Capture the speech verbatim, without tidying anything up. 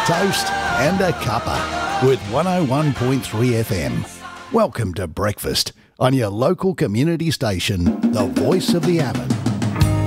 toast and a cuppa with one oh one point three F M. Welcome to breakfast on your local community station, the voice of the Avon.